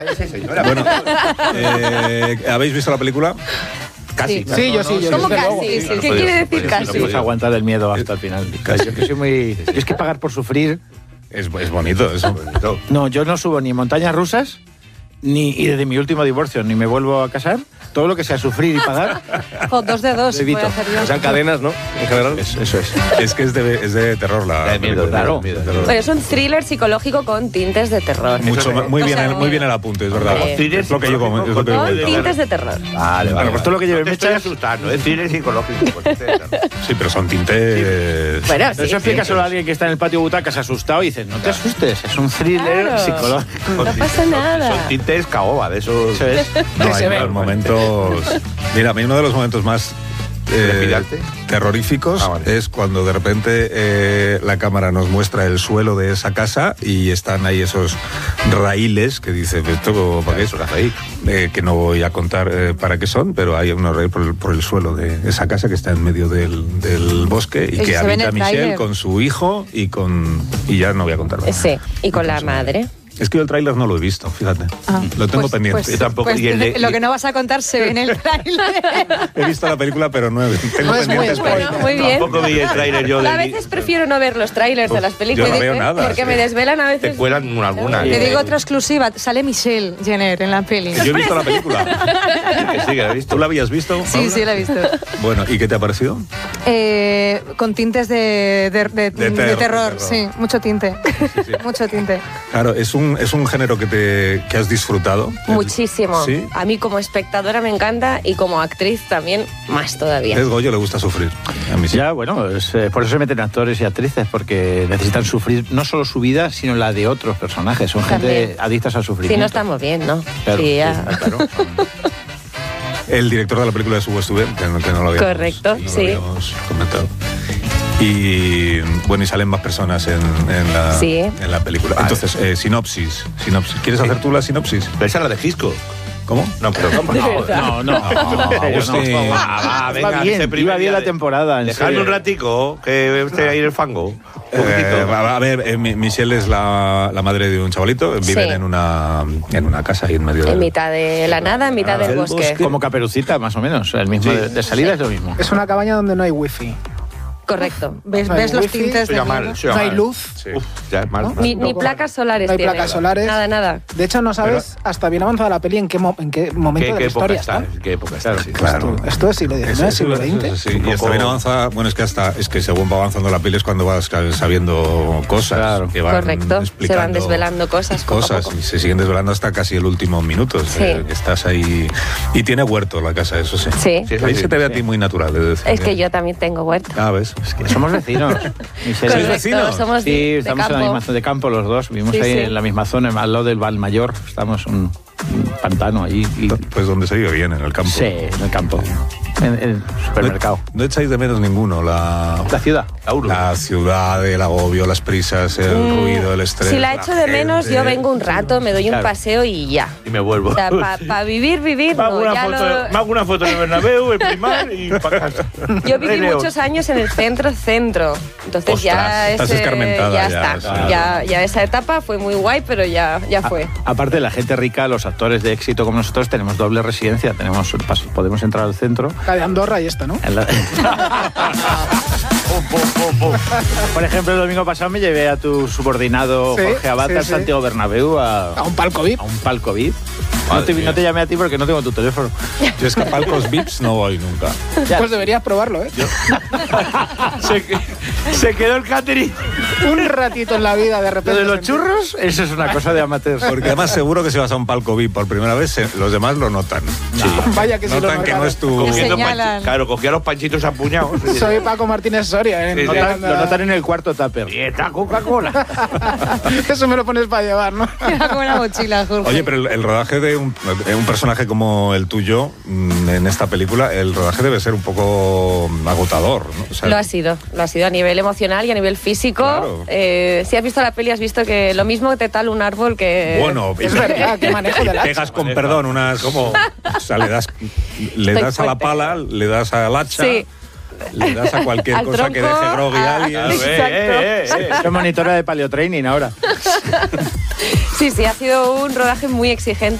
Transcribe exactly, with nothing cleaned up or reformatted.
Sí, señora. Bueno, eh, ¿habéis visto la película? Casi. Sí, sí, yo sí. Yo ¿Cómo desde casi? luego. Sí, Sí, ¿Qué no quiere podía, decir no casi? podía. No puedes aguantar el miedo hasta el final. Yo que soy muy... Yo es que pagar por sufrir... Es, es bonito, es bonito. No, yo no subo ni montañas rusas, ni y desde mi último divorcio, ni me vuelvo a casar. Todo lo que sea sufrir y pagar... O dos de dos, Evito. voy a hacer yo. O sea, cadenas, ¿no? En general. Eso, eso es. Es que es de, es de terror la De miedo, película. claro. de miedo, de Terror. Bueno, es un thriller psicológico con tintes de terror. Mucho, Eso es- muy, o bien, sea, el, muy bien el apunte, es verdad. Hombre. Es lo que yo como- es lo que yo Con comento. tintes de terror. Vale, vale. Bueno, pues todo lo que lleve no te estoy mechas- asustando, es cine psicológico. Pues, claro. Sí, pero son tintes... Bueno, Eso sí. explica solo a alguien que está en el patio butacas asustado y dices, no te asustes, es un thriller Claro. psicológico. No pasa nada. Son tintes caoba, de esos... Eso es. No, Que se hay ve. unos momentos... Mira, a mí uno de los momentos más eh, ¿Trepidante? terroríficos Ah, vale. es cuando de repente eh, la cámara nos muestra el suelo de esa casa y están ahí esos raíles que dice, ¿esto para qué es? Eh, que no voy a contar eh, para qué son, pero hay unos raíles por el, por el suelo de esa casa que está en medio del, del bosque y Eso que se ve en habita el Michelle tráiler. con su hijo y con... y ya no voy a contar más. Sí, y con la madre. Es que yo el tráiler no lo he visto, fíjate. Ah. Lo tengo Pues- pendiente. pues- Yo tampoco. pues y el de- lo que no vas a contar se ve en el tráiler. He visto la película, pero no he, tengo No es muy pendientes. spoiler. Bueno, muy bien. Tampoco vi el tráiler yo. A de- veces prefiero no ver los trailers de las películas. yo no veo ¿eh? nada, Porque sí. me desvelan a Te veces. cuelan alguna. Te eh, digo otra exclusiva. Sale Michelle Jenner en la peli. Yo he visto la película. Que sí, que la he visto. ¿Tú la habías visto? Sí, Paula? sí, la he visto. Bueno, ¿y qué te ha parecido? Eh, con tintes de, de, de- De de terror, terror, de terror. sí, mucho tinte. Mucho tinte. Claro, es un, es un género que, te, que has disfrutado. Muchísimo. Sí. A mí como espectadora me encanta y como actriz también más todavía. Es Goyo, le gusta sufrir. A mí sí. Ya, bueno, es, eh, por eso se meten actores y actrices, porque necesitan sufrir no solo su vida, sino la de otros personajes. Son gente También. adictas al sufrimiento. Si no estamos bien, ¿no? Claro, sí, sí, ya. está claro. El director de la película es Hugo Stubben, que no, que no lo habíamos, Correcto, no lo sí. habíamos comentado. Y bueno, y salen más personas en, en, la, Sí. en la película. Vale. Entonces, eh, sinopsis, sinopsis. ¿Quieres hacer tú la sinopsis? Pero esa es la de Gisco. ¿Cómo? No, pero ¿cómo? No, No, no. Agustín. Ah, va, venga, Iba bien, ese primer iba bien día la de- temporada. en Dejadme serio. un ratico, que esté ahí en el fango. Un poquitito. Eh, a a ver, eh, Mi- Michelle es la, la madre de un chavalito. Viven Sí. en, una, en una casa ahí en medio de... En mitad de la nada, en mitad Ah, del del bosque. bosque. Como Caperucita, más o menos. El mismo Sí. de, de salida es lo mismo. Es una cabaña donde no hay wifi. Correcto. ¿Ves, No hay ves los wifi, Pues tintes soy de mal, miedo? soy No hay mal. luz. Sí. Uf, ya es mal. Ni, ni placas solares No hay tiene. placas solares. Nada, nada. De hecho, no sabes hasta bien avanzada la peli en qué, mo- en qué momento ¿Qué, de qué la época historia está? está. ¿Qué época está? Sí. Claro. Esto, esto es siglo diecinueve, siglo veinte. Sí, y hasta bien avanzada, bueno, es que hasta es que según va avanzando la peli es cuando vas sabiendo cosas. Claro. Que van Correcto. Se van explicando desvelando cosas poco a Cosas poco. y se siguen desvelando hasta casi el último minuto. Sí. eh, que estás ahí. Y tiene huerto la casa, eso sí. Sí. Sí, eso Ahí sí, se te ve a sí. ti muy natural. de decir, Es que yo también tengo huerta. Ah, ¿ves? Es que Somos vecinos. Mi serie- ¿Sois Correcto, vecinos? somos Sí, de, de estamos campo. en la misma zona de campo los dos. Vivimos Sí, ahí sí. en la misma zona, al lado del Valmayor. Estamos en un, un pantano ahí. Y, Pues donde se vive bien, en el campo. sí, en el campo. En, en el supermercado. No, no echáis de menos ninguno la, La ciudad. la ciudad, el agobio, las prisas, el Mm, ruido, el estrés. Si la echo de menos, gente. yo vengo un rato, me doy un Claro. paseo y ya. Y me vuelvo. O sea, para vivir, vivir, Me hago, no, una ya foto, lo- me hago una foto en el Bernabéu, en Primar y para casa. Yo Rey viví León. muchos años en el centro, centro. Entonces ya, Ostras, estás ese- escarmentada ya, ya, está. claro. Ya, ya esa etapa fue muy guay, pero ya, ya fue. A- aparte, la gente rica, los actores de éxito como nosotros, tenemos doble residencia. Tenemos, pas- podemos entrar al centro. La de Andorra y esta, ¿no? En la- Por ejemplo, el domingo pasado me llevé a tu subordinado Sí, Jorge Abad sí, al sí. Santiago Bernabéu a, A un palco V I P. a un palco V I P. No te, Madre no te llamé a ti porque no tengo tu teléfono. Yo es que a palcos V I Ps no voy nunca. Ya. Pues deberías probarlo, ¿eh? se, que- se quedó el catering. Un ratito en la vida, de Lo repente. de los sentir- churros, eso es una cosa de amateurs. Porque además seguro que si vas a un palco V I P por primera vez, se- los demás lo notan. Vaya que sí lo Notan que no notaron. es tu... Te Cogiendo señalan. panchi- Claro, cogía los panchitos apuñados. Soy Paco Martínez Soria, ¿eh? Sí, sí. Notan- lo notan en el cuarto tupper. Y esta Coca-Cola. Eso me lo pones para llevar, ¿no? Era como una mochila, Jorge. Oye, pero el, el rodaje de un, de un personaje como el tuyo mm, en esta película, el rodaje debe ser un poco agotador, ¿no? O sea, Lo ha sido, lo ha sido a nivel emocional y a nivel físico. Claro. Eh, si has visto la peli, has visto que lo mismo te tala un árbol que... Bueno, Es verdad, qué manejo del hacha. pegas con perdón unas como... O sea, le das, le Estoy das a la fuerte. pala, le das al hacha... Sí. Le das a cualquier al cosa que tronco, deje grogui a alguien. Claro, eh, eh, eh, eh. Soy monitora de paleotraining ahora. Sí, sí, ha sido un rodaje muy exigente.